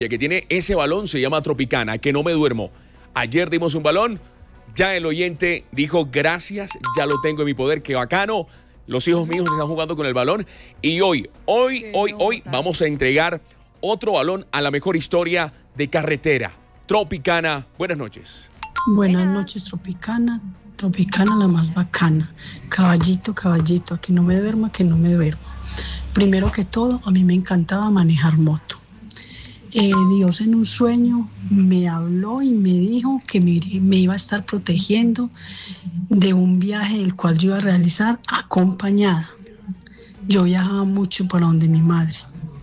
que tiene ese balón se llama Tropicana, que no me duermo. Ayer dimos un balón, ya el oyente dijo gracias, ya lo tengo en mi poder, qué bacano. Los hijos míos están jugando con el balón y hoy vamos a entregar otro balón a la mejor historia de carretera. Tropicana, buenas noches. Buenas noches, Tropicana la más bacana. Caballito, a que no me duerma, Primero que todo, a mí me encantaba manejar moto. Dios en un sueño me habló y me dijo que me iba a estar protegiendo de un viaje el cual yo iba a realizar acompañada. Yo viajaba mucho para donde mi madre.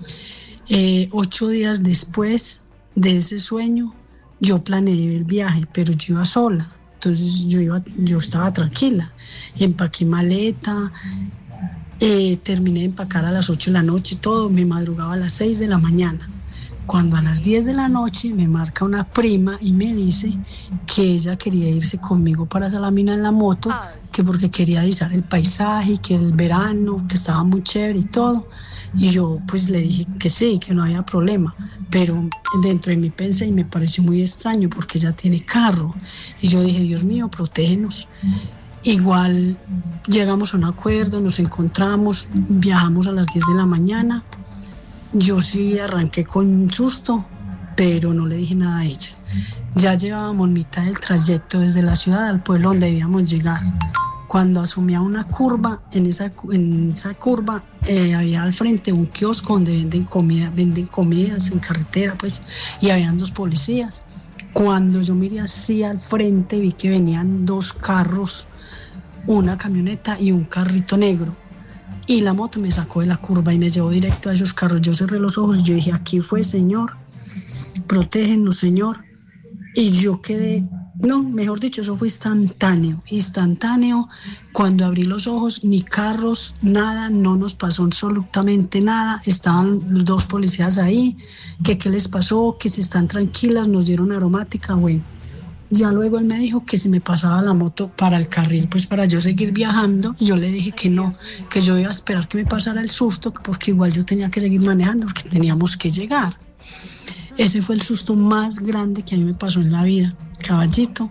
8 días después de ese sueño, yo planeé el viaje, pero yo iba sola. Entonces yo estaba tranquila. Empaqué maleta, terminé de empacar a las 8 de la noche, todo, me madrugaba a las 6 de la mañana. Cuando a las 10 de la noche me marca una prima y me dice que ella quería irse conmigo para Salamina en la moto, que porque quería avisar el paisaje, que el verano, que estaba muy chévere y todo. Y yo pues le dije que sí, que no había problema, pero dentro de mí pensé y me pareció muy extraño porque ella tiene carro. Y yo dije, Dios mío, protégenos. Igual llegamos a un acuerdo, nos encontramos, viajamos a las 10 de la mañana. Yo sí arranqué con susto, pero no le dije nada a ella. Ya llevábamos mitad del trayecto desde la ciudad al pueblo donde debíamos llegar. Cuando asumía una curva, en esa curva había al frente un kiosco donde venden comidas en carretera, pues, y habían 2 policías. Cuando yo miré así al frente, vi que venían 2 carros, una camioneta y un carrito negro. Y la moto me sacó de la curva y me llevó directo a esos carros. Yo cerré los ojos y yo dije, aquí fue, Señor, protégenos, Señor. Y yo quedé, no, mejor dicho, eso fue instantáneo. Cuando abrí los ojos, ni carros, nada, no nos pasó absolutamente nada. Estaban los 2 policías ahí, que qué les pasó, que si están tranquilas, nos dieron aromática, bueno. Ya luego él me dijo que si me pasaba la moto para el carril, pues para yo seguir viajando. Y yo le dije que no, que yo iba a esperar que me pasara el susto, porque igual yo tenía que seguir manejando, porque teníamos que llegar. Ese fue el susto más grande que a mí me pasó en la vida. Caballito,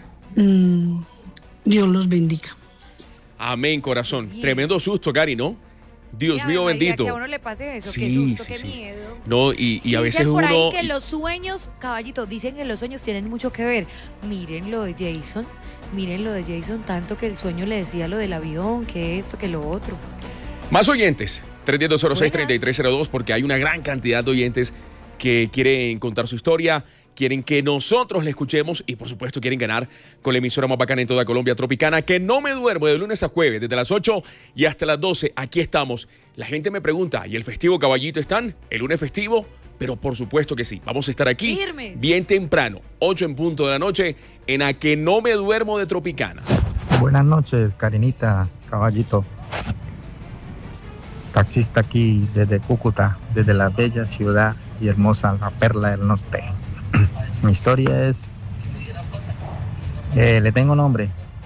Dios los bendiga. Amén, corazón. Bien. Tremendo susto, Cari, ¿no? Dios mío bendito. Que a uno le pase eso, sí, qué susto, sí, qué sí. miedo. No, y a veces por uno... ahí que los sueños, caballito, dicen que los sueños tienen mucho que ver. Miren lo de Jason, tanto que el sueño le decía lo del avión, que esto, que lo otro. Más oyentes, 310-06-3302, porque hay una gran cantidad de oyentes que quieren contar su historia, quieren que nosotros le escuchemos y por supuesto quieren ganar con la emisora más bacana en toda Colombia, Tropicana, que no me duermo de lunes a jueves, desde las 8 y hasta las 12, aquí estamos. La gente me pregunta, ¿y el festivo, Caballito, están? ¿El lunes festivo? Pero por supuesto que sí, vamos a estar aquí bien temprano, 8 en punto de la noche, en A Que No Me Duermo de Tropicana. Buenas noches, Karinita, Caballito. Taxista aquí desde Cúcuta, desde la bella ciudad y hermosa La Perla del Norte. Mi historia es, le tengo nombre,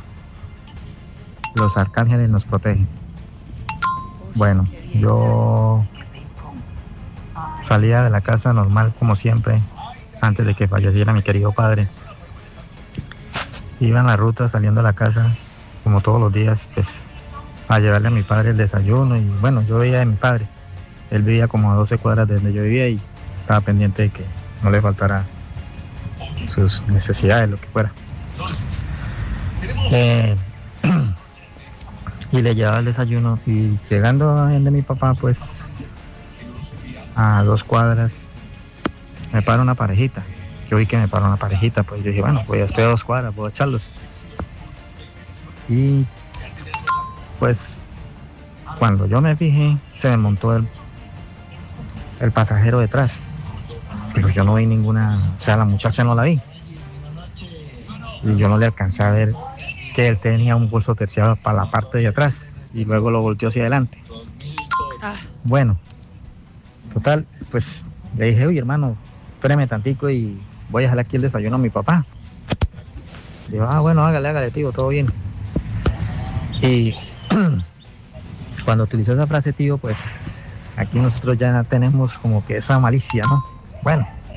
Los Arcángeles Nos Protegen. Bueno, yo salía de la casa normal como siempre, antes de que falleciera mi querido padre. Iba en la ruta saliendo a la casa, como todos los días, pues, a llevarle a mi padre el desayuno. Y bueno, yo veía a mi padre, él vivía como a 12 cuadras de donde yo vivía y estaba pendiente de que no le faltara sus necesidades, lo que fuera. Y le llevaba el desayuno y llegando a el de mi papá, pues a 2 cuadras me para una parejita. Yo vi que me paró una parejita, pues yo dije, bueno, pues ya estoy a 2 cuadras, puedo echarlos. Y pues cuando yo me fijé, se me montó el pasajero detrás, pero yo no vi ninguna, o sea, la muchacha no la vi y yo no le alcancé a ver que él tenía un bolso terciado para la parte de atrás y luego lo volteó hacia adelante. Bueno, total, pues le dije, oye hermano, espérame tantico y voy a dejarle aquí el desayuno a mi papá. Digo, bueno, hágale, tío, todo bien. Y cuando utilizó esa frase, tío, pues aquí nosotros ya tenemos como que esa malicia, ¿no? Bueno,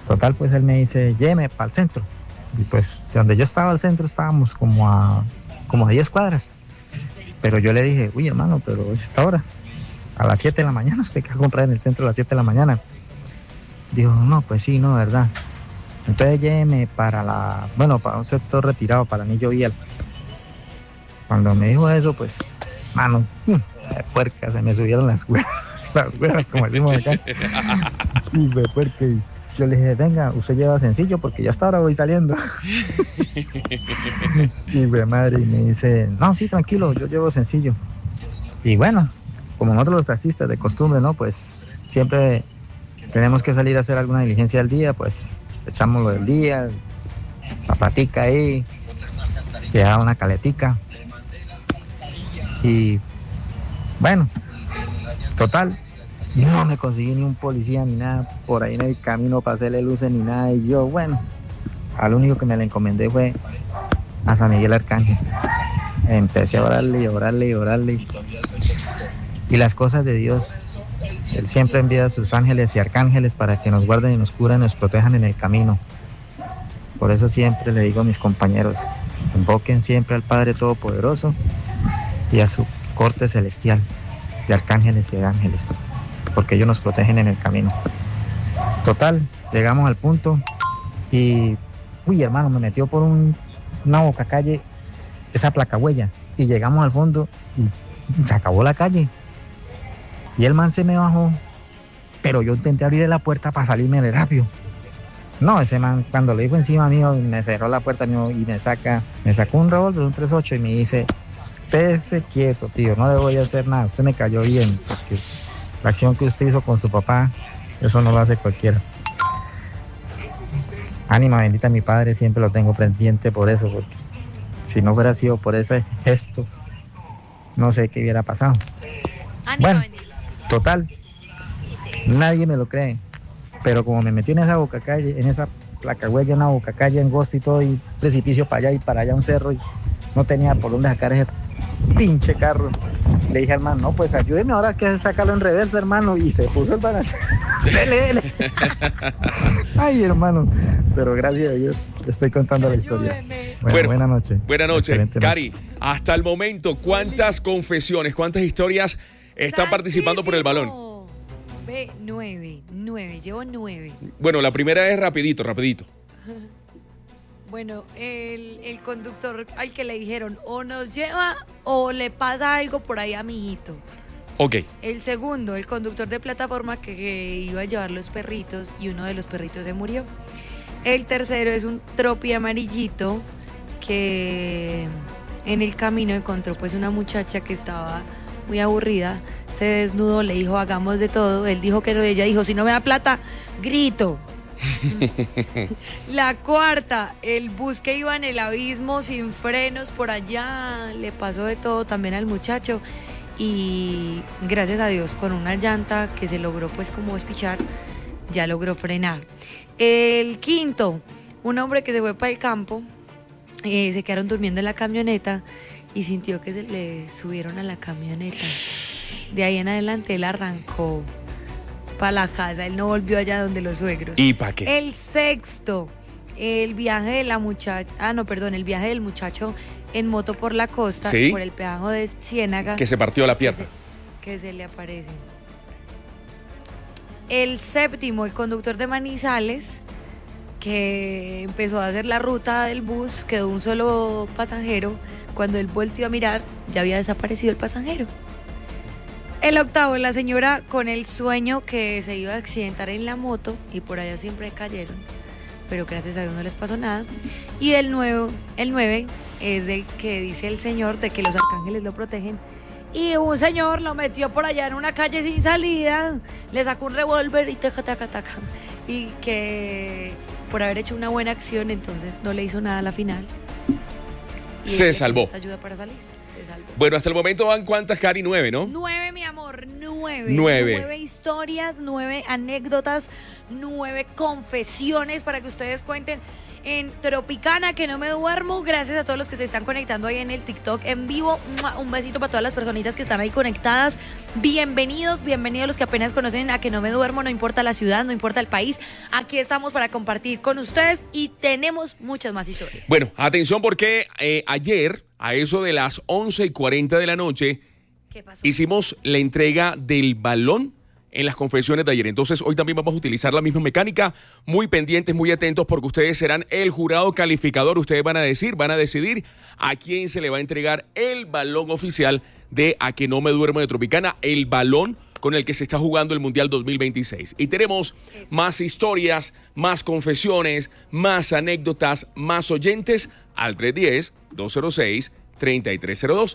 Total, pues él me dice, lléveme para el centro. Y pues de donde yo estaba al centro estábamos como a 10 cuadras. Pero yo le dije, uy hermano, pero es esta hora. A las 7 de la mañana, usted que va a comprar en el centro a las 7 de la mañana. Dijo, no, pues sí, no, verdad. Entonces lléveme para un sector retirado, para Anillo Vial. Cuando me dijo eso, pues, mano, de puerca, se me subieron las huevas, como decimos acá. Y de puerca, y yo le dije, venga, usted lleva sencillo, porque ya hasta ahora voy saliendo. Y de madre, y me dice, no, sí, tranquilo, yo llevo sencillo. Y bueno, como nosotros los taxistas de costumbre, ¿no? Pues siempre tenemos que salir a hacer alguna diligencia al día, pues echamos lo del día, la patica ahí, queda una caletica. Y bueno, total, no me conseguí ni un policía ni nada por ahí en el camino para hacerle luces ni nada. Y yo, bueno, al único que me le encomendé fue a San Miguel Arcángel. Empecé a orarle. Y las cosas de Dios, Él siempre envía a sus ángeles y arcángeles para que nos guarden y nos curen y nos protejan en el camino. Por eso siempre le digo a mis compañeros, invoquen siempre al Padre Todopoderoso y a su corte celestial de arcángeles y de ángeles, porque ellos nos protegen en el camino. Total, llegamos al punto y, uy hermano, me metió por una boca calle esa placahuella y llegamos al fondo y se acabó la calle. Y el man se me bajó, pero yo intenté abrir la puerta para salirme de rápido. No, ese man cuando lo dijo encima mío, me cerró la puerta mío y me sacó un revólver, un 38 y me dice, estése quieto, tío, no le voy a hacer nada, usted me cayó bien, porque la acción que usted hizo con su papá, eso no lo hace cualquiera. Ánima bendita mi padre, siempre lo tengo pendiente por eso, porque si no hubiera sido por ese gesto, no sé qué hubiera pasado. Bueno, total, nadie me lo cree, pero como me metí en esa boca calle, en esa placahuella, una boca calle angosta y todo, y precipicio para allá y para allá un cerro, y no tenía por dónde sacar ese pinche carro. Le dije al man, no, pues ayúdeme ahora que sacarlo en reversa, hermano, y se puso el balance. Dele. Ay, hermano, pero gracias a Dios estoy contando la historia. Bueno, buena noche. Buena noche. Excelente Cari, noche. hasta el momento, ¿cuántas confesiones, cuántas historias están participando por el balón? Ve, 9, llevo 9. Bueno, la primera es rapidito. Bueno, el conductor al que le dijeron o nos lleva o le pasa algo por ahí a mi hijito. Ok. El segundo, el conductor de plataforma que iba a llevar los perritos y uno de los perritos se murió. El tercero es un tropi amarillito que en el camino encontró pues una muchacha que estaba muy aburrida, se desnudó, le dijo hagamos de todo, él dijo que no, ella dijo si no me da plata, grito. La cuarta, el bus que iba en el abismo sin frenos por allá, le pasó de todo también al muchacho y gracias a Dios con una llanta que se logró pues como espichar, ya logró frenar. El quinto, un hombre que se fue para el campo, se quedaron durmiendo en la camioneta y sintió que se le subieron a la camioneta. De ahí en adelante él arrancó para la casa, él no volvió allá donde los suegros. ¿Y para qué? El sexto, el viaje de la muchacha, el viaje del muchacho en moto por la costa, ¿sí? Por el peajo de Ciénaga. Que se partió la pierna. Que se le aparece. El séptimo, el conductor de Manizales, que empezó a hacer la ruta del bus, quedó un solo pasajero. Cuando él volteó a mirar, ya había desaparecido el pasajero. El octavo, la señora con el sueño que se iba a accidentar en la moto y por allá siempre cayeron, pero gracias a Dios no les pasó nada. Y el 9 es el que dice el señor de que los arcángeles lo protegen y un señor lo metió por allá en una calle sin salida, le sacó un revólver y taca, y que por haber hecho una buena acción entonces no le hizo nada a la final. Y se salvó. Ayuda para salir. Se salvó. Bueno, hasta el momento van cuántas, Cari, 9, ¿no? 9, mi amor, 9. 9 historias, 9 anécdotas, 9 confesiones para que ustedes cuenten. en Tropicana, que no me duermo. Gracias a todos los que se están conectando ahí en el TikTok en vivo. Un besito para todas las personitas que están ahí conectadas. Bienvenidos los que apenas conocen a Que No Me Duermo. No importa la ciudad, no importa el país. Aquí estamos para compartir con ustedes y tenemos muchas más historias. Bueno, atención porque ayer, a eso de las 11:40 de la noche, ¿Qué pasó? hicimos la entrega del balón en las confesiones de ayer. Entonces, hoy también vamos a utilizar la misma mecánica. Muy pendientes, muy atentos, porque ustedes serán el jurado calificador. Ustedes van a decidir a quién se le va a entregar el balón oficial de A Que No Me Duermo de Tropicana, el balón con el que se está jugando el Mundial 2026. Y tenemos más historias, más confesiones, más anécdotas, más oyentes al 310-206-3302.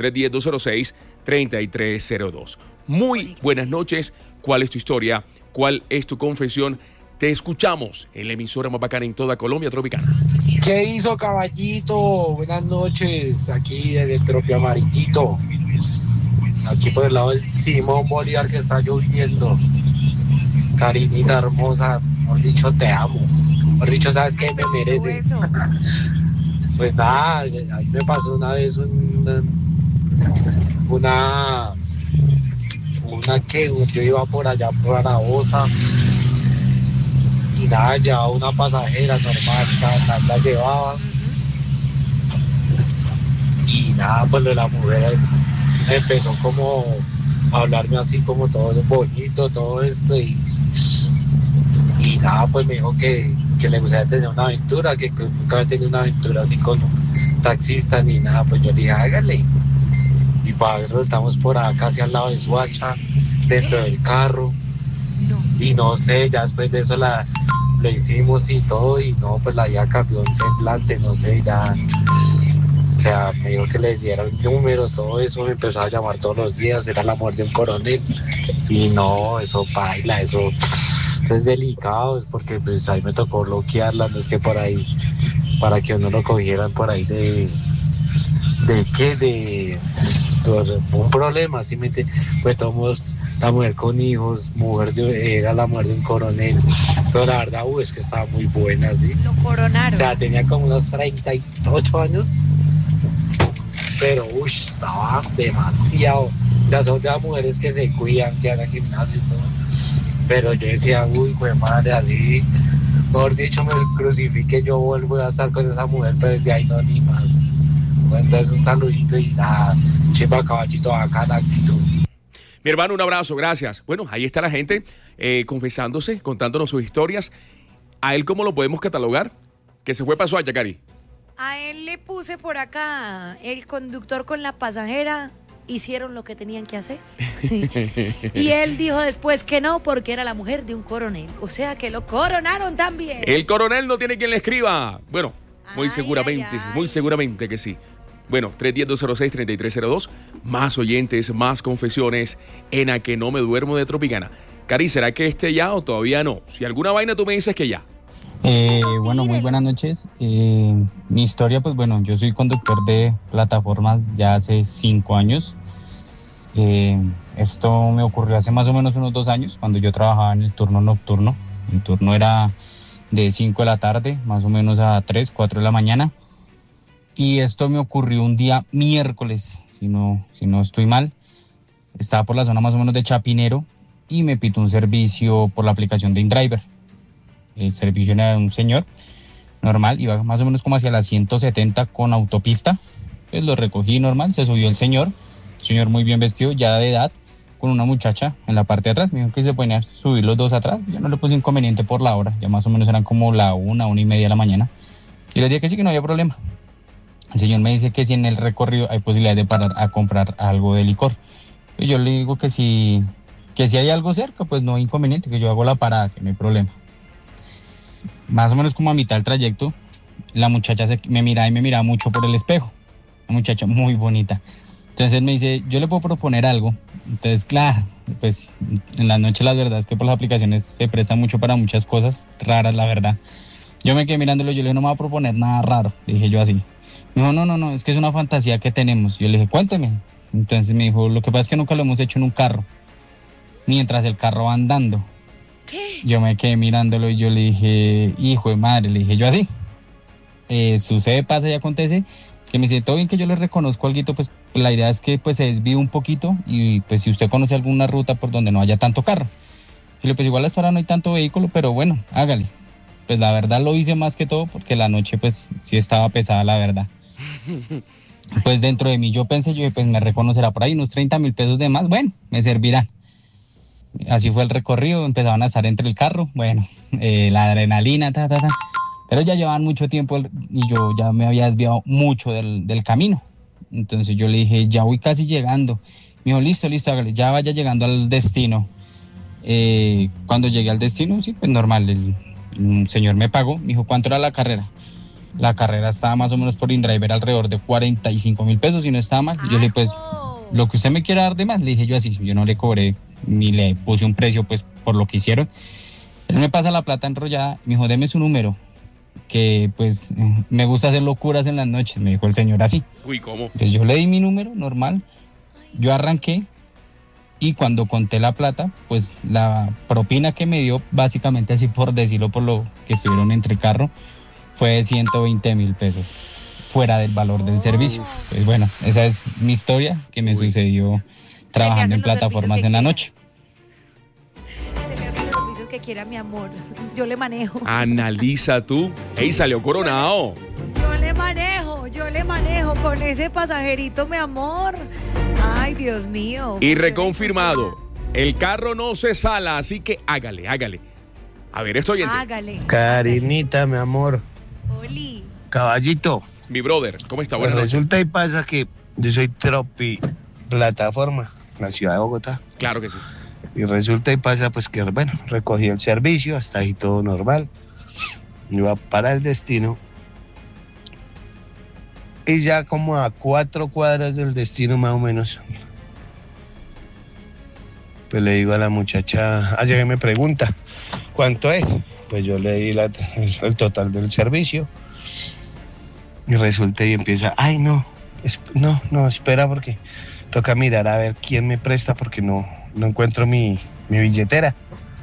310-206-3302. Muy buenas noches. ¿Cuál es tu historia? ¿Cuál es tu confesión? Te escuchamos en la emisora más bacana en toda Colombia, Tropicana. ¿Qué hizo, caballito? Buenas noches, aquí en el Tropio Amarillito. Aquí por el lado del Simón Bolívar, que está lloviendo. Carinita hermosa, por dicho, te amo. Por dicho, ¿sabes qué me merece? Pues nada, ahí me pasó una vez una que yo iba por allá por Zaragoza y nada, llevaba una pasajera normal, la llevaba y nada, pues la mujer empezó como a hablarme así como todo bonito, todo esto y nada, pues me dijo que le gustaría tener una aventura, que nunca había tenido una aventura así con un taxista ni nada. Pues yo le dije, hágale. Y para verlo, estamos por acá casi al lado de Suacha, dentro del carro. Y no sé, ya después de eso lo hicimos y todo, y no, pues la vida cambió en semblante, no sé, ya. O sea, me dijo que le diera un número, todo eso, me empezó a llamar todos los días, era el amor de un coronel. Y no, eso baila, eso es delicado, es porque pues ahí me tocó bloquearla, no es que por ahí, para que uno lo cogieran por ahí de un problema, ¿sí me entiendes? Pues tomamos la mujer con hijos, era la mujer de un coronel, pero la verdad, es que estaba muy buena, ¿sí? Lo coronaron. O sea, tenía como unos 38 años, pero estaba demasiado. O sea, son de las mujeres que se cuidan, que hagan gimnasio y todo. Pero yo decía, güey, madre, así, mejor dicho, me crucifique, yo vuelvo a estar con esa mujer, pero desde ahí no, ni más. Bueno, entonces un saludito y nada, chipa, caballito, acá la actitud. Mi hermano, un abrazo, gracias. Bueno, ahí está la gente confesándose, contándonos sus historias. ¿A él cómo lo podemos catalogar? Que se fue para Suacha, Cari. A él le puse por acá, el conductor con la pasajera hicieron lo que tenían que hacer. Y él dijo después que no, porque era la mujer de un coronel. O sea que lo coronaron también. El coronel no tiene quien le escriba. Bueno, muy seguramente que sí. Bueno, 310-206-3302. Más oyentes, más confesiones en A Que No Me Duermo de Tropicana. Cari, ¿será que ya o todavía no? Si alguna vaina tú me dices que ya. Bueno, muy buenas noches. Mi historia, pues bueno, yo soy conductor de plataformas ya hace 5 años. Esto me ocurrió hace más o menos unos 2 años, cuando yo trabajaba en el turno nocturno. Mi turno era de 5 de la tarde, más o menos a 3, 4 de la mañana. Y esto me ocurrió un día miércoles, si no estoy mal. Estaba por la zona más o menos de Chapinero y me pitó un servicio por la aplicación de InDriver. El servicio era un señor normal, iba más o menos como hacia las 170 con autopista. Pues lo recogí normal, se subió el señor muy bien vestido, ya de edad, con una muchacha en la parte de atrás. Me dijo que se podían subir los dos atrás. Yo no le puse inconveniente por la hora, ya más o menos eran como la 1:30 de la mañana. Y le dije que sí, que no había problema. El señor me dice que si en el recorrido hay posibilidad de parar a comprar algo de licor. Pues yo le digo que si hay algo cerca, pues no hay inconveniente, que yo hago la parada, que no hay problema. Más o menos como a mitad del trayecto, la muchacha me miraba mucho por el espejo. Una muchacha muy bonita. Entonces me dice, yo le puedo proponer algo. Entonces, claro, pues en la noche la verdad es que por las aplicaciones se presta mucho para muchas cosas raras, la verdad. Yo me quedé mirándolo, yo le dije, no me voy a proponer nada raro, le dije yo así. No, es que es una fantasía que tenemos. Yo le dije, cuénteme. Entonces me dijo, lo que pasa es que nunca lo hemos hecho en un carro, mientras el carro va andando. ¿Qué? Yo me quedé mirándolo y yo le dije, hijo de madre, le dije yo así. sucede, pasa y acontece, que me dice, todo bien que yo le reconozco algo, pues la idea es que pues se desvíe un poquito y pues si usted conoce alguna ruta por donde no haya tanto carro. Y pues igual hasta ahora no hay tanto vehículo, pero bueno, hágale. Pues la verdad lo hice más que todo porque la noche pues sí estaba pesada, la verdad. Pues dentro de mí yo pensé, pues me reconocerá por ahí unos 30,000 pesos de más, bueno, me servirán. Así fue el recorrido, empezaban a estar entre el carro, bueno, la adrenalina, pero ya llevaban mucho tiempo y yo ya me había desviado mucho del camino. Entonces yo le dije, ya voy casi llegando. Me dijo, listo, hágale, ya vaya llegando al destino. Cuando llegué al destino, sí, pues normal, el señor me pagó, me dijo, ¿cuánto era la carrera? La carrera estaba más o menos por InDriver alrededor de 45,000 pesos, si no estaba mal. Y yo le dije, pues, lo que usted me quiera dar de más, le dije yo así, yo no le cobré ni le puse un precio, pues, por lo que hicieron. Él me pasa la plata enrollada, me dijo, deme su número, que, pues, me gusta hacer locuras en las noches, me dijo el señor así. Uy, ¿cómo? Pues yo le di mi número, normal, yo arranqué, y cuando conté la plata, pues, la propina que me dio, básicamente así por decirlo, por lo que estuvieron entre carro, fue de 120,000 pesos, fuera del valor del servicio. Pues bueno, esa es mi historia que me sucedió trabajando en plataformas en la noche. Se le hacen los servicios que quiera, mi amor. Yo le manejo. Analiza tú. ¡Ey, salió coronado! Yo le manejo con ese pasajerito, mi amor. Ay, Dios mío. Y reconfirmado, el carro no se sala, así que hágale. A ver, estoy oyente. Hágale. Karinita, mi amor. Oli. Caballito. Mi brother, ¿cómo está? Pues Buenas noches. resulta y pasa que yo soy Tropi Plataforma, en la ciudad de Bogotá. Claro que sí. Y resulta y pasa pues que, bueno, recogí el servicio, hasta ahí todo normal. Iba para el destino. Y ya como a 4 cuadras del destino más o menos, pues le digo a la muchacha, llega y me pregunta, ¿cuánto es? Pues yo le di el total del servicio. Y resulta y empieza, ay no, espera porque toca mirar a ver quién me presta porque no encuentro mi billetera.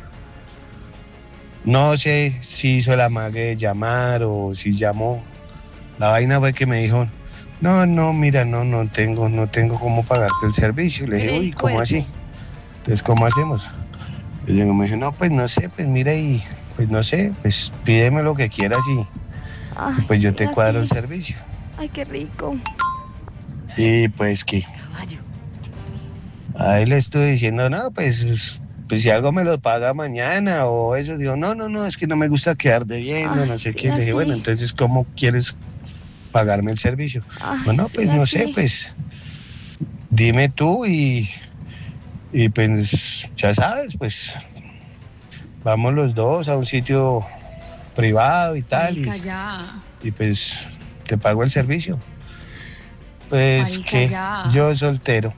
No sé si hizo el amague de llamar o si llamó. La vaina fue que me dijo, no, mira, no tengo cómo pagarte el servicio. Le dije, uy, ¿cómo así? Entonces, ¿cómo hacemos? Y yo me dije, no, pues no sé, pues mira y pues no sé, pues pídeme lo que quieras y pues yo te cuadro el servicio. Ay, qué rico. Y pues que ahí le estoy diciendo, no, pues si algo me lo paga mañana o eso. Digo, no, es que no me gusta quedar debiendo, no sé qué. Le dije, bueno, entonces, ¿cómo quieres pagarme el servicio? Bueno, pues no sé, pues dime tú y pues ya sabes, pues vamos los dos a un sitio privado y tal. Y pues te pago el servicio. Pues marica, que ya. Yo soltero.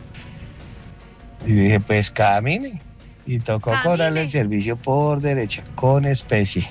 Y dije, pues camine. Y tocó cobrarle el servicio por derecha, con especie.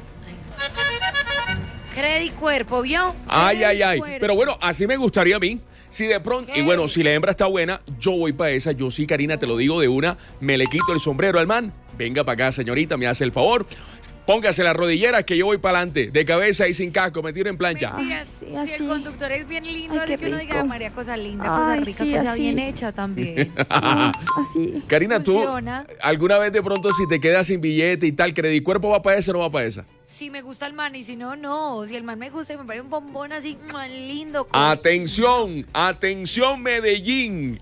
Credicuerpo, ¿vio? Ay. Pero bueno, así me gustaría a mí. Si de pronto, y bueno, si la hembra está buena, yo voy para esa. Yo sí, Karina, te lo digo de una. Me le quito el sombrero al man. Venga para acá, señorita, me hace el favor. Póngase las rodilleras que yo voy para adelante. De cabeza y sin casco, me tiro en plancha. Mentira, si el conductor es bien lindo, así que uno diga, María, cosa linda, cosa rica, cosa bien hecha también. Así. Karina, funciona. ¿Tú alguna vez de pronto si te quedas sin billete y tal, Credicuerpo va para esa o no va para esa? Si me gusta el man y si no, no. Si el man me gusta y me parece un bombón así, lindo. Atención Medellín.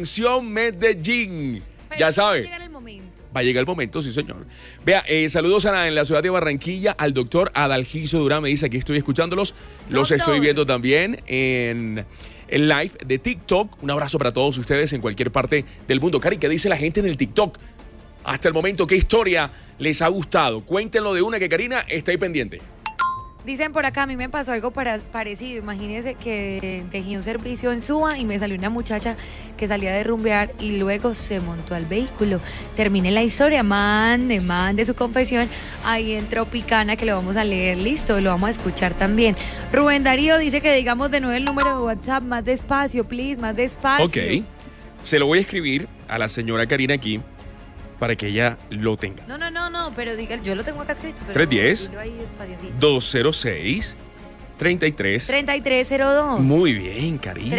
Pero ya sabe. Va a llegar el momento, sí señor. Vea, saludos en la ciudad de Barranquilla al doctor Adalgiso Durán, me dice, aquí estoy escuchándolos. Los estoy viendo también en el live de TikTok. Un abrazo para todos ustedes en cualquier parte del mundo. Cari, ¿qué dice la gente en el TikTok? Hasta el momento, ¿qué historia les ha gustado? Cuéntenlo de una que Karina está ahí pendiente. Dicen por acá, a mí me pasó algo parecido. Imagínense que dejé un servicio en Suba y me salió una muchacha que salía de rumbear y luego se montó al vehículo. Terminé la historia, mande su confesión ahí en Tropicana, que lo vamos a leer. Listo, lo vamos a escuchar también. Rubén Darío dice que digamos de nuevo el número de WhatsApp, más despacio, please, más despacio. Ok, se lo voy a escribir a la señora Karina aquí para que ella lo tenga. No, pero diga, yo lo tengo acá escrito. 310 206 3302. Muy bien, Karina.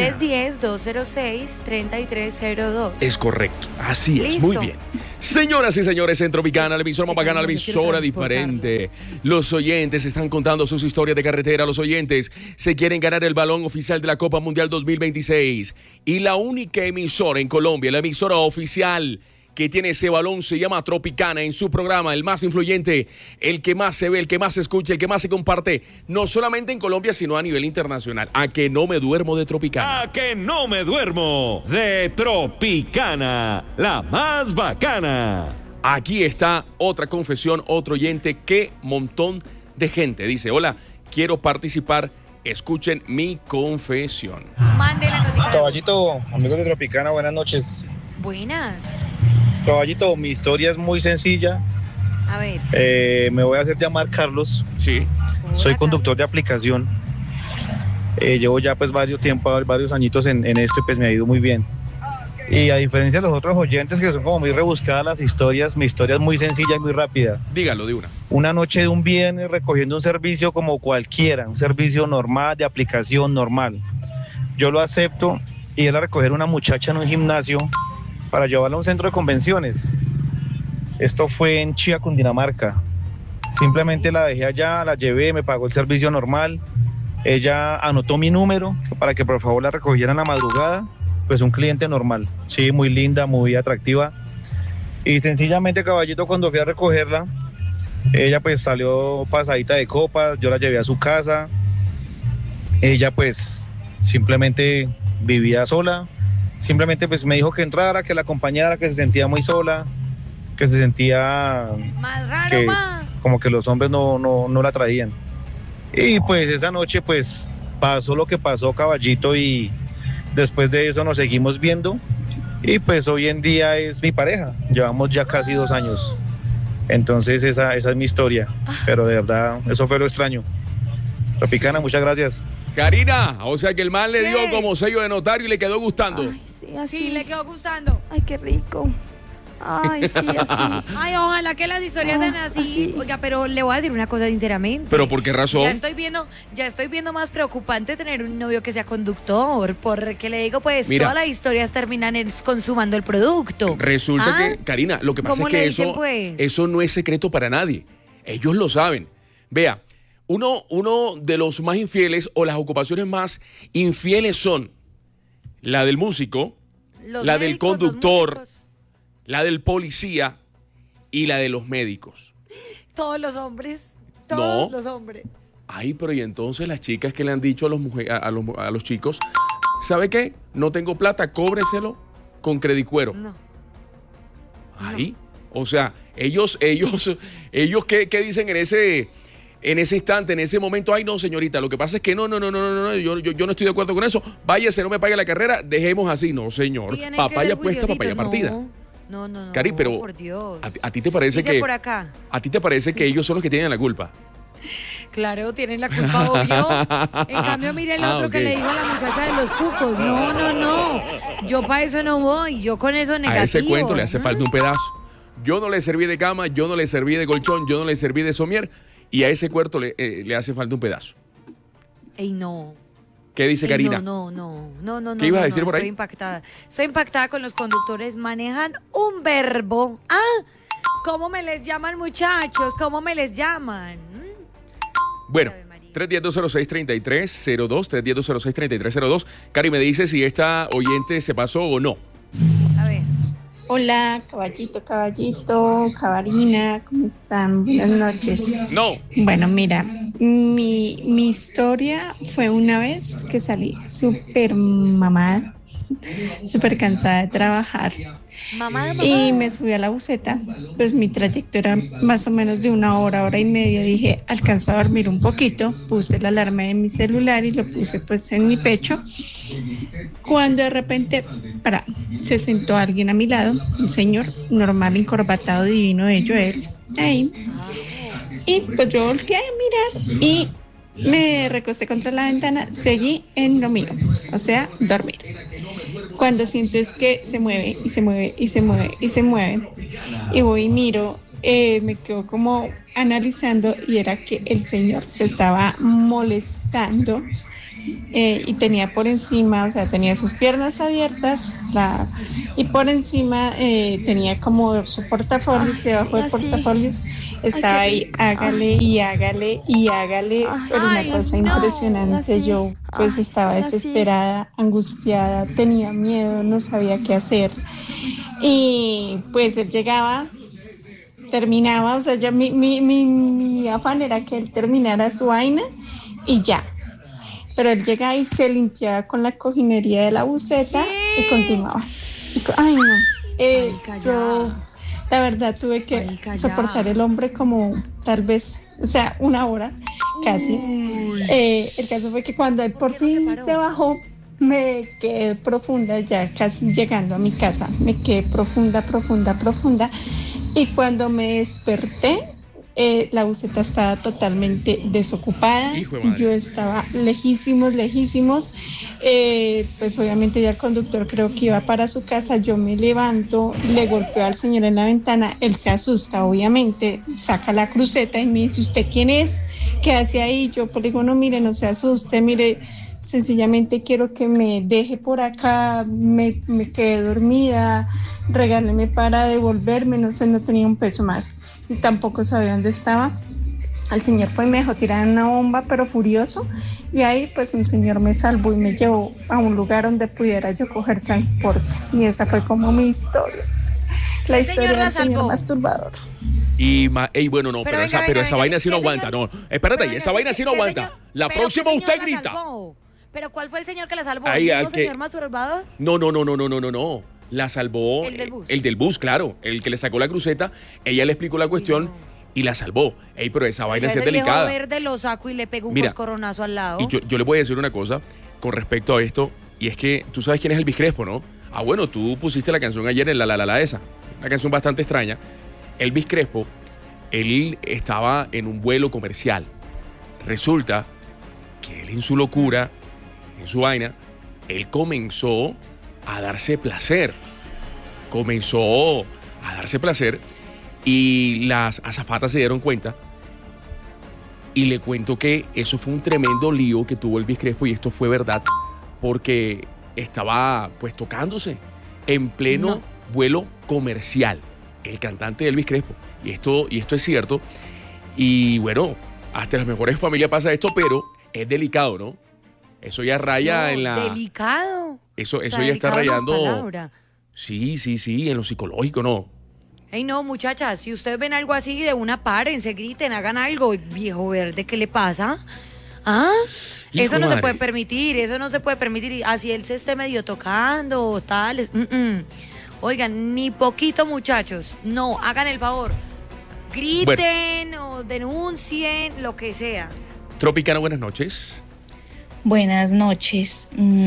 310-206-3302. Es correcto, así es, Listo. muy bien. Señoras y señores, en Tropicana, la emisora más bacana, la emisora diferente. Los oyentes están contando sus historias de carretera. Los oyentes se quieren ganar el balón oficial de la Copa Mundial 2026. Y la única emisora en Colombia, la emisora oficial que tiene ese balón, se llama Tropicana. En su programa, el más influyente, el que más se ve, el que más se escucha, el que más se comparte, no solamente en Colombia, sino a nivel internacional. A que no me duermo de Tropicana. A que no me duermo de Tropicana, la más bacana. Aquí está otra confesión, otro oyente. Qué montón de gente. Dice, hola, quiero participar. Escuchen mi confesión. Mande la noticia. Caballito, amigos de Tropicana, buenas noches. Buenas. Caballito, mi historia es muy sencilla. A ver. Me voy a hacer llamar Carlos. Sí. Soy conductor de aplicación. Llevo ya pues varios añitos en esto y pues me ha ido muy bien. Y a diferencia de los otros oyentes que son como muy rebuscadas las historias, mi historia es muy sencilla y muy rápida. Dígalo de una. Una noche de un viernes recogiendo un servicio como cualquiera, un servicio normal, de aplicación normal. Yo lo acepto y él a recoger una muchacha en un gimnasio para llevarla a un centro de convenciones. Esto fue en Chía, Cundinamarca. Simplemente la dejé allá, la llevé, me pagó el servicio normal. Ella anotó mi número para que por favor la recogiera en la madrugada. Pues un cliente normal, sí, muy linda, muy atractiva. Y sencillamente, caballito, cuando fui a recogerla, ella pues salió pasadita de copas, yo la llevé a su casa. Ella pues simplemente vivía sola. Simplemente pues me dijo que entrara, que la acompañara, que se sentía muy sola, que se sentía Más raro, que más. como que los hombres no la traían. Y pues esa noche pues pasó lo que pasó, caballito, y después de eso nos seguimos viendo y pues hoy en día es mi pareja. Llevamos ya casi 2 años. Entonces esa es mi historia, pero de verdad eso fue lo extraño. Tropicana, muchas gracias. Karina, o sea que el man le dio ¿Qué? como sello de notario y le quedó gustando. Ay, sí, así. Sí, le quedó gustando. Ay, qué rico. Ay, sí, así. Ay, ojalá que las historias sean así. así. Oiga, pero le voy a decir una cosa sinceramente. ¿Pero por qué razón? Ya estoy viendo más preocupante tener un novio que sea conductor, porque le digo, pues, Mira. todas las historias terminan consumando el producto. Resulta ¿Ah? que, Karina, lo que pasa ¿Cómo es que le dicen, eso, pues? eso no es secreto para nadie. Ellos lo saben. Vea, uno de los más infieles o las ocupaciones más infieles son la del músico, Los la del médicos, los conductor, músicos, la del policía y la de los médicos. todos los hombres. No. Todos los hombres. Ay, pero y entonces las chicas que le han dicho a los chicos, ¿sabe qué? No tengo plata, cóbreselo con credicuero. No. Ay, o sea, ellos ¿qué dicen en ese instante, en ese momento? Ay, no, señorita, lo que pasa es que no, yo no estoy de acuerdo con eso. Váyase, no me pague la carrera, dejemos así. No, señor. Tienen que Papaya ser puesta, papaya juiciositos. partida. No, Cari, pero por Dios. ¿A ti te parece Dice que por acá. a ti te parece que ellos son los que tienen la culpa? Claro, tienen la culpa, obvio. En cambio, mire el otro ok. que le dijo a la muchacha de los cucos. No. Yo para eso no voy. Yo con eso negativo. A ese cuento le hace ¿Mm? falta un pedazo. Yo no le serví de cama, yo no le serví de colchón, yo no le serví de somier, y a ese cuento le hace falta un pedazo. Ey, no. ¿Qué dice Ey, Karina? No. ¿Qué ibas a decir por ahí? Estoy impactada. Estoy impactada con los conductores. Manejan un verbo. ¿Cómo me les llaman, muchachos? ¿Cómo me les llaman? Bueno, 310-206-3302, 310-206-3302. Cari, me dice si esta oyente se pasó o no. A ver. Hola, caballito, cabarina, ¿cómo están? Buenas noches. No. Bueno, mira, mi historia fue una vez que salí súper mamada, súper cansada de trabajar. Mamá. Y me subí a la buseta, pues mi trayecto era más o menos de 1 hora, 1 hora y media. Dije, alcanzo a dormir un poquito, puse la alarma de mi celular y lo puse pues en mi pecho. Cuando de repente, se sentó alguien a mi lado, un señor normal, encorbatado, divino, él, ahí. Y pues yo volteé a mirar y me recosté contra la ventana, seguí en lo mío, o sea, dormir. Cuando siento es que se mueve y se mueve y se mueve y se mueve y voy y miro, me quedo como analizando y era que el señor se estaba molestando y tenía por encima, o sea, tenía sus piernas abiertas y por encima tenía como su portafolio, y debajo del portafolios estaba ahí, hágale y hágale y hágale, pero una cosa impresionante. Yo pues estaba desesperada, angustiada, tenía miedo, no sabía qué hacer. Y pues él llegaba, terminaba, o sea, ya mi afán era que él terminara su vaina y ya. Pero él llegaba y se limpiaba con la cojinería de la buceta y continuaba. Ay, no. Yo, la verdad, tuve que soportar el hombre como tal vez, o sea, una hora casi. El caso fue que cuando él por fin se bajó, me quedé profunda, ya casi llegando a mi casa. Me quedé profunda. Y cuando me desperté, la buceta estaba totalmente desocupada. Yo estaba lejísimos. Pues obviamente ya el conductor creo que iba para su casa. Yo me levanto, le golpeo al señor en la ventana. Él se asusta, obviamente, saca la cruceta y me dice, ¿usted quién es? ¿Qué hace ahí? Yo pues digo, no, mire, no se asuste, mire, sencillamente quiero que me deje por acá, me quedé dormida, regáleme para devolverme, no sé, no tenía un peso más. Y tampoco sabía dónde estaba. El señor fue y me dejó tirar una bomba, pero furioso, y ahí pues un señor me salvó y me llevó a un lugar donde pudiera yo coger transporte. Y esa fue como mi historia, la historia del señor masturbador. Y bueno, no, pero esa vaina sí no aguanta, no. Espérate, esa vaina sí no aguanta. La próxima usted grita. ¿Pero cuál fue el señor que la salvó? Ahí, ¿El señor masturbador? No. La salvó el del bus, claro. El que le sacó la cruceta, ella le explicó la cuestión y la salvó. Pero esa vaina es delicada. El verde lo saco y le pego un coscorronazo al lado. Y yo le voy a decir una cosa con respecto a esto, y es que tú sabes quién es Elvis Crespo, ¿no? Bueno, tú pusiste la canción ayer en la esa. Una canción bastante extraña. Elvis Crespo, él estaba en un vuelo comercial. Resulta que él en su locura, en su vaina, él comenzó a darse placer. Y las azafatas se dieron cuenta. Y le cuento que eso fue un tremendo lío que tuvo Elvis Crespo, y esto fue verdad, porque estaba pues tocándose en pleno vuelo comercial, el cantante Elvis Crespo. Y esto es cierto. Y bueno, hasta las mejores familias pasa esto, pero es delicado, ¿no? Eso ya raya en la... ¿Delicado? Eso ya está rayando... Sí, en lo psicológico, ¿no? Ey, no, muchachas, si ustedes ven algo así, de una párense, griten, hagan algo. Viejo verde, ¿qué le pasa? Eso no se puede permitir, así él se esté medio tocando o tales. Oigan, ni poquito, muchachos. No, hagan el favor. Griten o denuncien, lo que sea. Tropicana, buenas noches. Buenas noches.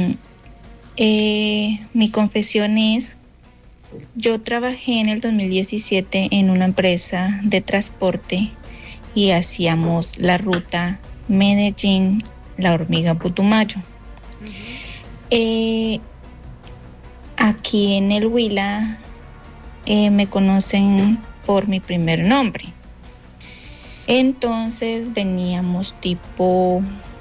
Mi confesión es, yo trabajé en el 2017 en una empresa de transporte y hacíamos la ruta Medellín-La Hormiga-Putumayo. Aquí en el Huila me conocen por mi primer nombre. Entonces veníamos tipo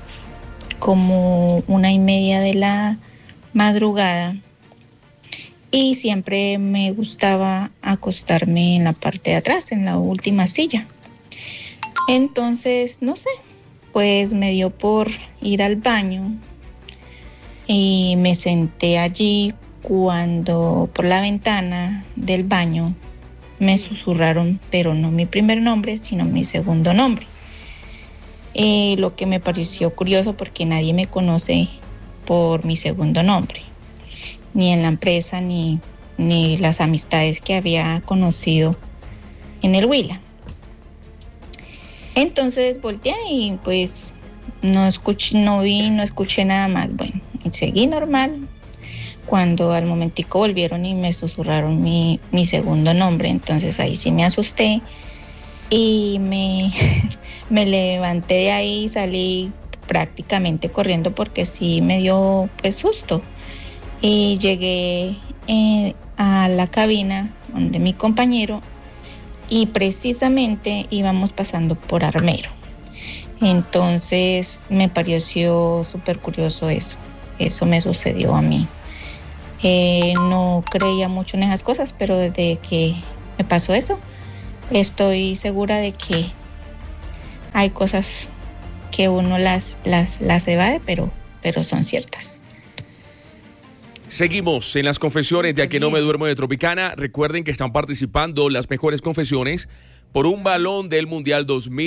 como 1:30 de la madrugada y siempre me gustaba acostarme en la parte de atrás, en la última silla. Entonces, no sé, pues me dio por ir al baño y me senté allí cuando por la ventana del baño me susurraron, pero no mi primer nombre, sino mi segundo nombre. Lo que me pareció curioso porque nadie me conoce por mi segundo nombre, ni en la empresa, ni las amistades que había conocido en el Huila. Entonces volteé y pues no escuché nada más. Bueno, y seguí normal. Cuando al momentico volvieron y me susurraron mi segundo nombre, entonces ahí sí me asusté y me levanté de ahí y salí prácticamente corriendo porque sí me dio pues susto. Y llegué a la cabina donde mi compañero y precisamente íbamos pasando por Armero. Entonces me pareció súper curioso eso me sucedió a mí. No creía mucho en esas cosas, pero desde que me pasó eso, estoy segura de que hay cosas que uno las evade, pero son ciertas. Seguimos en las confesiones de A que no me duermo de Tropicana. Recuerden que están participando las mejores confesiones por un balón del Mundial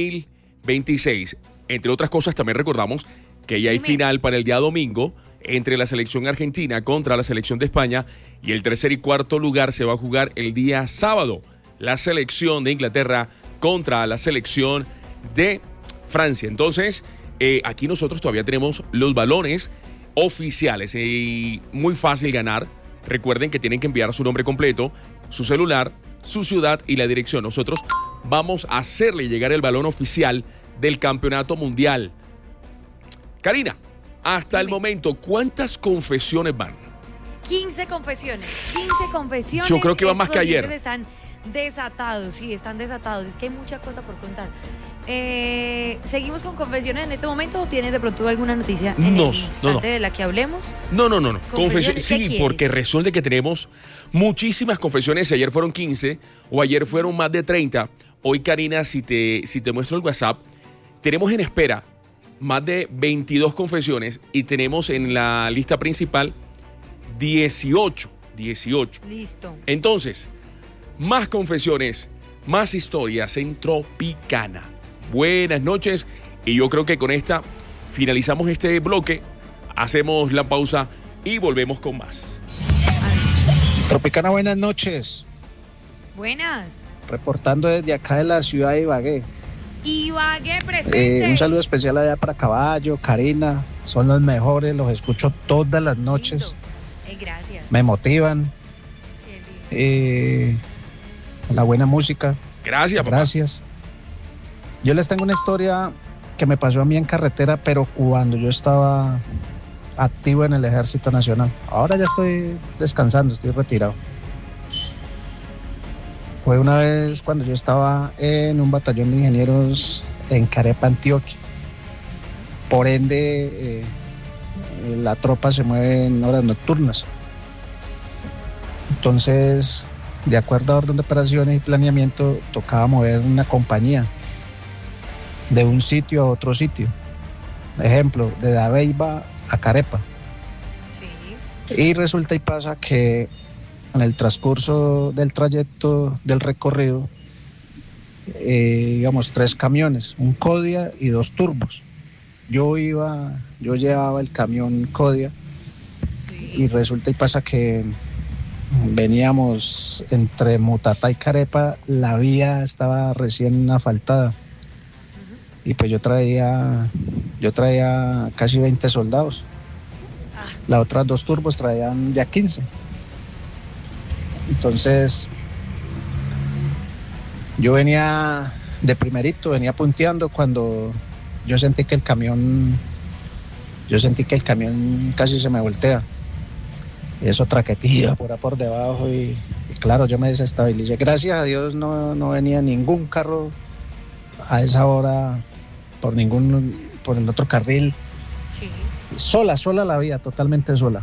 2026. Entre otras cosas, también recordamos que ya hay final para el día domingo entre la selección argentina contra la selección de España, y el tercer y cuarto lugar se va a jugar el día sábado. La selección de Inglaterra contra la selección de Francia. Entonces, aquí nosotros todavía tenemos los balones oficiales y muy fácil ganar. Recuerden que tienen que enviar su nombre completo, su celular, su ciudad y la dirección. Nosotros vamos a hacerle llegar el balón oficial del campeonato mundial. Karina, hasta el momento, ¿cuántas confesiones van? 15 confesiones. 15 confesiones. Yo creo que va más que ayer. Están desatados, sí, están desatados. Es que hay mucha cosa por contar. ¿Seguimos con confesiones en este momento o tienes de pronto alguna noticia en el instante de la que hablemos? No. Confesiones, sí, porque resulta que tenemos muchísimas confesiones. Ayer fueron 15 o ayer fueron más de 30. Hoy, Karina, si te muestro el WhatsApp, tenemos en espera más de 22 confesiones y tenemos en la lista principal 18. Listo. Entonces, más confesiones, más historias en Tropicana. Buenas noches, y yo creo que con esta finalizamos este bloque, hacemos la pausa y volvemos con más. Tropicana, buenas noches. Buenas. Reportando desde acá de la ciudad de Ibagué. Ibagué presente. Un saludo especial allá para Caballo, Karina, son los mejores, los escucho todas las noches. Gracias. Me motivan. La buena música. Gracias, papá. Gracias. Yo les tengo una historia que me pasó a mí en carretera, pero cuando yo estaba activo en el Ejército Nacional. Ahora ya estoy descansando, estoy retirado. Fue una vez cuando yo estaba en un batallón de ingenieros en Carepa, Antioquia. Por ende, la tropa se mueve en horas nocturnas. Entonces, de acuerdo a orden de operaciones y planeamiento, tocaba mover una compañía de un sitio a otro sitio. Ejemplo, de Dabeiba a Carepa. Sí. Y resulta y pasa que en el transcurso del trayecto del recorrido, íbamos 3 camiones, un Kodia y 2 turbos. Yo llevaba el camión Kodia, sí. Y resulta y pasa que veníamos entre Mutatá y Carepa, la vía estaba recién asfaltada. Y pues yo traía casi 20 soldados. Las otras 2 turbos traían ya 15. Entonces, yo venía de primerito, venía punteando cuando yo sentí que el camión casi se me voltea. Eso traquetía por debajo y claro, yo me desestabilicé. Gracias a Dios no venía ningún carro a esa hora por el otro carril. Sí. Sola la vía, totalmente sola.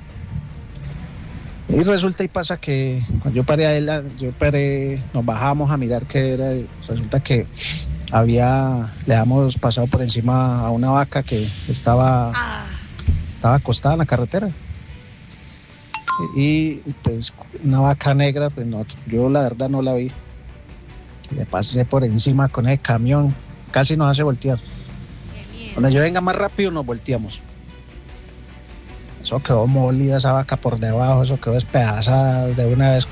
Y resulta y pasa que cuando yo paré, nos bajamos a mirar qué era. Resulta que le habíamos pasado por encima a una vaca que estaba acostada en la carretera. Y pues una vaca negra, pues no, yo la verdad no la vi. Le pasé por encima con el camión, casi nos hace voltear. Cuando yo venga más rápido nos volteamos. Eso quedó molida esa vaca por debajo, eso quedó despedazada, de una vez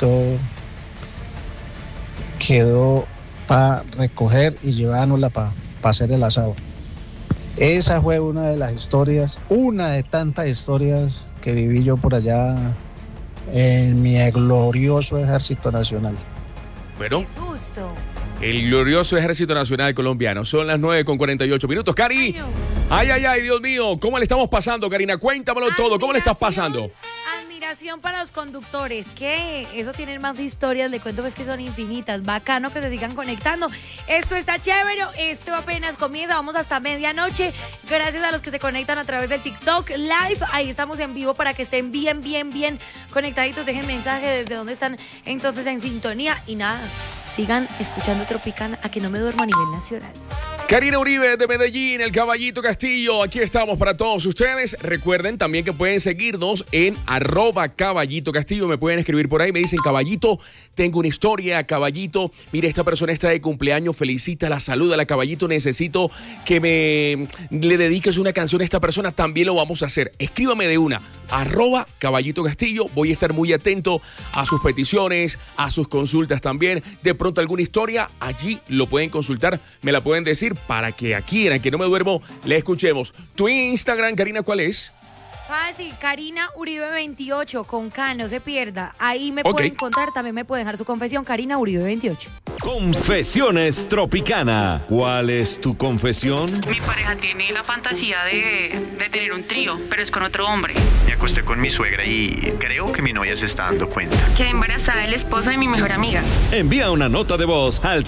quedó para recoger y llevárnosla para hacer el asado. Esa fue una de las historias, una de tantas historias que viví yo por allá en mi glorioso Ejército Nacional. Bueno, el glorioso Ejército Nacional colombiano. Son las 9:48. Cari, ay, Dios mío, ¿cómo le estamos pasando, Karina? Cuéntamelo todo, ¿cómo le estás pasando? Recomendación para los conductores, que eso tienen más historias, le cuento pues que son infinitas. Bacano que se sigan conectando. Esto está chévere, esto apenas comienza, vamos hasta medianoche. Gracias a los que se conectan a través de TikTok Live, ahí estamos en vivo para que estén bien conectaditos. Dejen mensaje desde donde están entonces en sintonía y nada, sigan escuchando Tropicana, a que no me duermo a nivel nacional. Karina Uribe de Medellín, el Caballito Castillo, aquí estamos para todos ustedes. Recuerden también que pueden seguirnos en @Caballito Castillo, me pueden escribir por ahí, me dicen: Caballito, tengo una historia, Caballito, mire, esta persona está de cumpleaños, felicítala, salúdala, Caballito, necesito que le dediques una canción a esta persona, también lo vamos a hacer. Escríbame de una, @Caballito Castillo, voy a estar muy atento a sus peticiones, a sus consultas también. De pronto alguna historia, allí lo pueden consultar, me la pueden decir, para que aquí en Que No Me Duermo le escuchemos. Tu Instagram, Karina, ¿cuál es? Fácil, Karina Uribe 28 con K, no se pierda. Ahí me pueden contar, también me pueden dejar su confesión, Karina Uribe 28. Confesiones Tropicana. ¿Cuál es tu confesión? Mi pareja tiene la fantasía de tener un trío, pero es con otro hombre. Me acosté con mi suegra y creo que mi novia se está dando cuenta. Quedé embarazada del esposo de mi mejor amiga. Envía una nota de voz al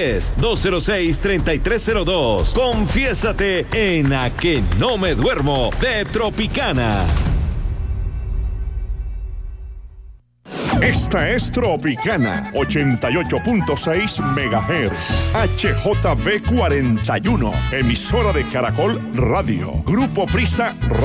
310-206-3302. Confiésate en A Que No Me Duermo de Tropicana. Esta es Tropicana 88.6 MHz, HJB 41, emisora de Caracol Radio, Grupo Prisa Radio.